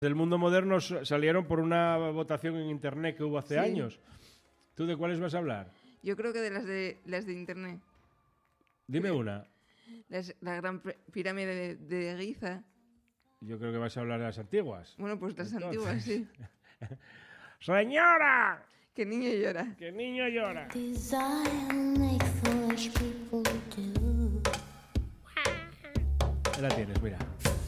del mundo moderno salieron por una votación en internet que hubo hace años. ¿Tú de cuáles vas a hablar? Yo creo que de las de internet. Dime una. La gran pirámide de Giza. Yo creo que vas a hablar de las antiguas. Bueno, pues las Entonces. antiguas, sí. ¡Señora! Que niño llora. ¡Que niño llora! Ahí la tienes, mira.